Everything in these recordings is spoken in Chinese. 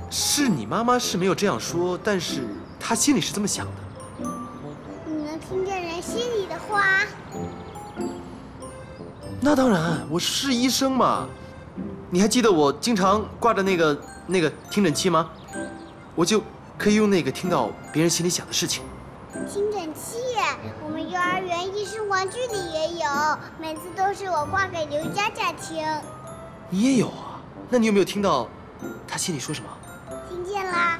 是你妈妈是没有这样说，但是她心里是这么想的。 你能听见人心里的话？ 那当然，我是医生嘛。你还记得我经常挂着那个听诊器吗？我就可以用那个听到别人心里想的事情。 听诊器，我们幼儿园医生玩具里也有，每次都是我挂给刘佳佳听。 你也有啊？那你有没有听到她心里说什么？ 听见啦？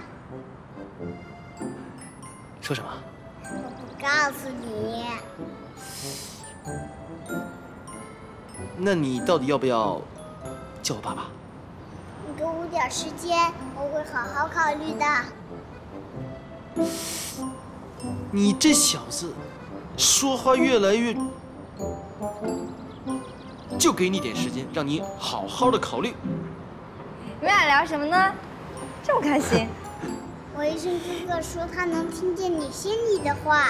说什么？ 我不告诉你。 那你到底要不要叫我爸爸？ 你给我点时间，我会好好考虑的。 你这小子，说话越来越……就给你点时间，让你好好的考虑。 你们俩聊什么呢？这么开心？ 我医生哥哥说他能听见你心里的话。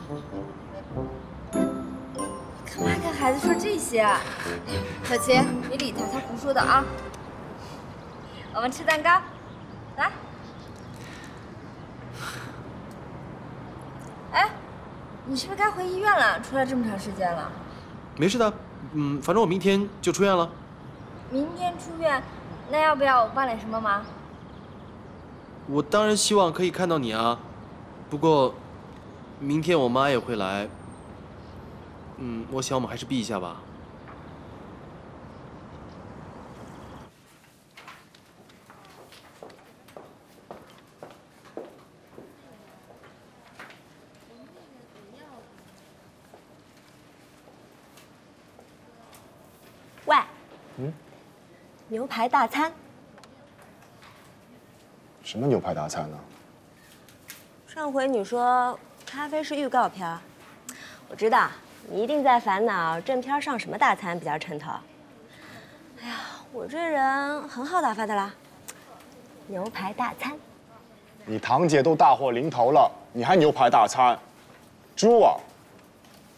干嘛跟孩子说这些啊？小琪，别理他，他胡说的啊。我们吃蛋糕，来。哎，你是不是该回医院了？出来这么长时间了。 没事的，反正我明天就出院了。 明天出院，那要不要我帮点什么忙？ 我当然希望可以看到你啊，不过明天我妈也会来。我想我们还是避一下吧。 喂，牛排大餐。 什么牛排大餐呢？ 上回你说咖啡是预告片，我知道你一定在烦恼正片上什么大餐比较称头。哎呀，我这人很好打发的啦，牛排大餐。 你堂姐都大祸临头了，你还牛排大餐？猪啊！